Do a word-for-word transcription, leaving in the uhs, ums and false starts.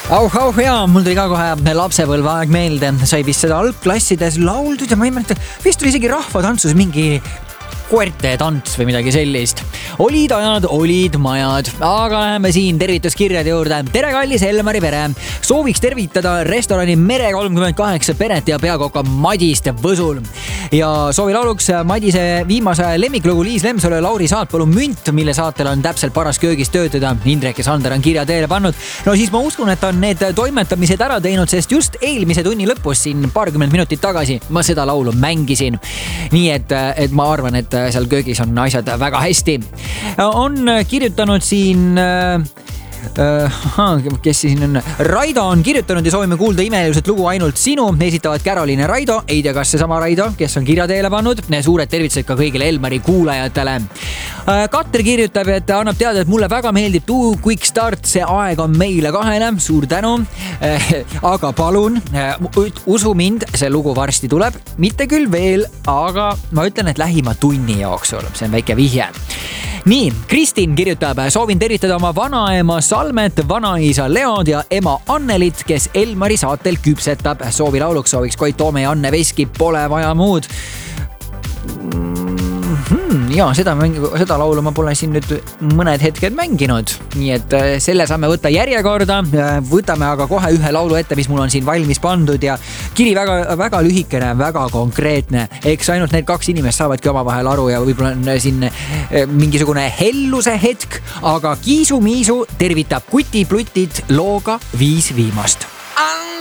Auh, auh, jaa, mul tuli ka kohe lapsepõlveaeg meelde. Sai vist seda algklassides lauldud ja ma ei mäleta, vist tuli isegi rahvatantsus mingi koerte tants või midagi sellist. Olid ajad, olid majad, aga läheme siin tervituskirjade juurde. Tere, kallis Elmari pere. Sooviks tervitada restorani Mere kolmkümmend kaheksa peret ja peakoka Madist Võsul. Ja soovi lauluks Madise viimase lemmiklugu Liis Lemsalu ja Lauri Saatpalu Münt, mille saatel on täpselt paras köögis töötada. Indrek ja Sander on kirja teele pannud. No siis ma uskun, et on need toimetamised ära teinud, sest just eelmise tunni lõpus siin paarkümmend minutit tagasi ma seda laulu mängisin. Nii et, et ma arvan, et seal köögis on asjad väga hästi. On kirjutanud siin... Uh, kes siin on? Raido on kirjutanud ja soovime kuulda imeliselt lugu Ainult sinu. Esitavad Caroline ja Raido. Ei tea, kas see sama Raido, kes on kirja teele pannud. Suured tervitused ka kõigile Elmari kuulajatele. Uh, Katter kirjutab, et annab teada, et mulle väga meeldib Too Quick Start. See aeg on meile kahele. Suur tänu. Uh, aga palun, uh, usu mind, see lugu varsti tuleb. Mitte küll veel, aga ma ütlen, et lähima tunni jooksul. See on väike vihje. Nii, Kristin kirjutab, soovin tervitada oma vanaema Salmet, vanaisa Leod ja ema Annelit, kes Elmari saatel küpsetab. Soovi lauluks sooviks Koit Toome ja Anne Veski, pole vaja muud. Hmm, ja seda, seda laulu ma pole siin nüüd mõned hetked mänginud. Nii et selle saame võtta järjekorda. Võtame aga kohe ühe laulu ette, mis mul on siin valmis pandud ja kiri väga, väga lühikene, väga konkreetne. Eks ainult need kaks inimest saavadki oma vahel aru ja võib-olla on siin mingisugune helluse hetk, aga Kiisu Miisu tervitab Kuti Plutit looga Viis viimast.